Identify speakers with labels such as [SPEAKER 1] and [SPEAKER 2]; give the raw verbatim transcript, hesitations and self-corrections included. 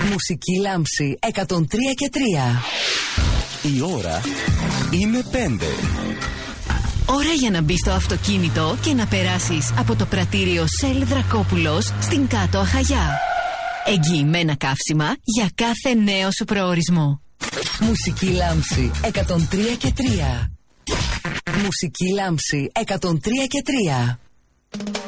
[SPEAKER 1] Μουσική λάμψη εκατόν τρία και τρία.
[SPEAKER 2] Η ώρα είναι πέντε.
[SPEAKER 3] Ώρα για να μπεις στο αυτοκίνητο και να περάσεις από το πρατήριο Σελ Δρακόπουλος στην Κάτω Αχαγιά. Εγγυημένα καύσιμα για κάθε νέο σου προορισμό.
[SPEAKER 1] Μουσική λάμψη εκατόν τρία και τρία. Μουσική λάμψη εκατόν τρία και τρία.